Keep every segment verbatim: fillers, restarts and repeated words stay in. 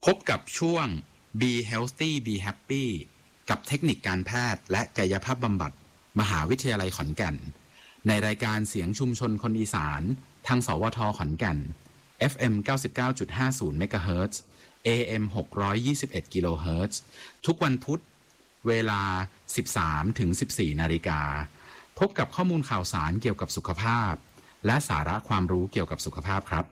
พบกับช่วง Be Healthy Be Happy กับเทคนิคการแพทย์และกายภาพบำบัดมหาวิทยาลัยขอนแก่นในรายการเสียงชุมชนคนอีสานทางสวทขอนแก่น เอฟ เอ็ม เก้าสิบเก้าจุดห้าศูนย์ เมกะเฮิรตซ์ เอ เอ็ม หกร้อยยี่สิบเอ็ด กิโลเฮิรตซ์ทุกวันพุธเวลา สิบสามถึงสิบสี่ นาฬิกาพบกับข้อมูลข่าวสารเกี่ยวกับสุขภาพและสาระความรู้เกี่ยวกับสุขภาพครับ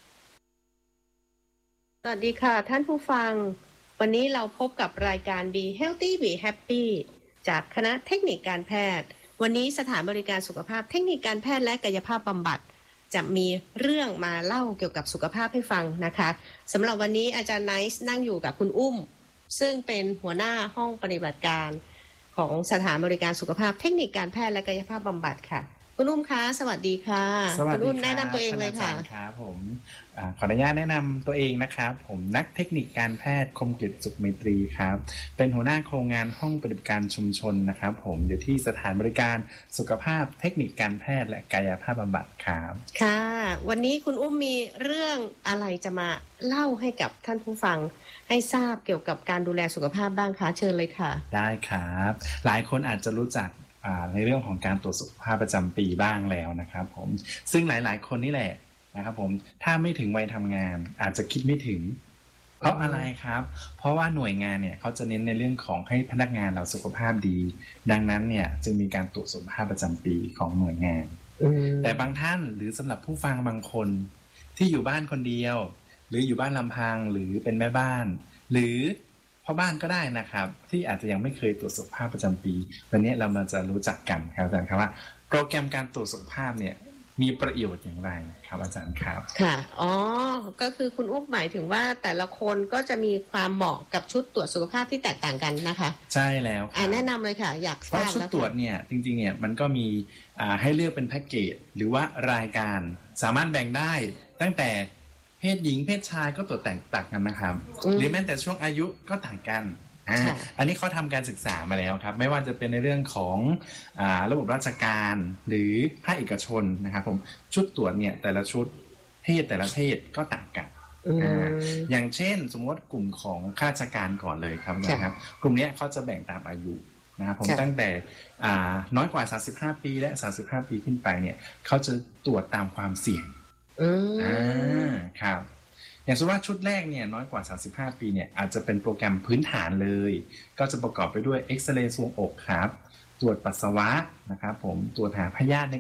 สวัสดีค่ะท่านผู้ฟังวันนี้เราพบกับรายการ Be Healthy Be Happy จากคณะเทคนิคการแพทย์วันนี้สถานบริการสุขภาพเทคนิคการแพทย์และกายภาพบำบัดจะมีเรื่องมาเล่าเกี่ยวกับสุขภาพให้ฟังนะคะสำหรับวันนี้อาจารย์ไนซ์นั่งอยู่กับคุณอุ้มซึ่งเป็นหัวหน้าห้องปฏิบัติการของสถานบริการสุขภาพเทคนิคการแพทย์และกายภาพบำบัดค่ะคุณอุ้มคะสวัสดีค่ะสวัสดีคุณอุ้มแนะนำตัวเองเลยค่ะครับผมอ่าขออนุญาตแนะนำตัวเองนะครับผมนักเทคนิคการแพทย์คมกฤษสุขไมตรีครับเป็นหัวหน้าโครงงานห้องปฏิบัติการชุมชนนะครับผมอยู่ที่สถานบริการสุขภาพเทคนิคการแพทย์และกายภาพบำบัดครับค่ะวันนี้คุณอุ้มมีเรื่องอะไรจะมาเล่าให้กับท่านผู้ฟังให้ทราบเกี่ยวกับการดูแลสุขภาพบ้างคะเชิญเลยค่ะได้ครับหลายคนอาจจะรู้จักในเรื่องของการตรวจสุขภาพประจำปีบ้างแล้วนะครับผมซึ่งหลายๆคนนี่แหละนะครับผมถ้าไม่ถึงวัยทำงานอาจจะคิดไม่ถึงเพราะอะไรครับเพราะว่าหน่วยงานเนี่ยเขาจะเน้นในเรื่องของให้พนักงานเราสุขภาพดีดังนั้นเนี่ยจึงมีการตรวจสุขภาพประจำปีของหน่วยงานแต่บางท่านหรือสำหรับผู้ฟังบางคนที่อยู่บ้านคนเดียวหรืออยู่บ้านลำพังหรือเป็นแม่บ้านหรือพ่อบ้านก็ได้นะครับที่อาจจะยังไม่เคยตรวจสุขภาพประจำปีวันนี้เรามาจะรู้จักกันครับอาจารย์ครับว่าโปรแกรมการตรวจสุขภาพเนี่ยมีประโยชน์อย่างไรครับอาจารย์ครับค่ะอ๋อก็คือคุณอุ๊บหมายถึงว่าแต่ละคนก็จะมีความเหมาะกับชุดตรวจสุขภาพที่แตกต่างกันนะคะใช่แล้วอ่าแนะนำเลยค่ะอยากทราบชุดตรวจเนี่ยจริงๆเนี่ยมันก็มีอ่าให้เลือกเป็นแพ็กเกจหรือว่ารายการสามารถแบ่งได้ตั้งแต่เพศหญิงเพศชายก็ตรวจแตกต่างกันนะครับหรือแม้แต่ช่วงอายุก็ต่างกันอ่าอันนี้เขาทำการศึกษามาแล้วครับไม่ว่าจะเป็นในเรื่องของอ่าระบบราชการหรือภาคเอกชนนะครับผมชุดตรวจเนี่ยแต่ละชุดเพศแต่ละเพศก็ต่างกันอ่าอย่างเช่นสมมติกลุ่มของข้าราชการก่อนเลยครับนะครับกลุ่มนี้เขาจะแบ่งตามอายุนะครับผมตั้งแต่อ่าน้อยกว่าสามสิบห้าปีและสามสิบห้าปีขึ้นไปเนี่ยเขาจะตรวจตามความเสี่ยงอ่าครับอย่างเช่นว่าชุดแรกเนี่ยน้อยกว่าสามสิบห้าปีเนี่ยอาจจะเป็นโปรแกรมพื้นฐานเลยก็จะประกอบไปด้วยเอ็กซเรย์ทรวงอกครับตรวจปัสสาวะนะครับผมตรวจหาพยาธิใน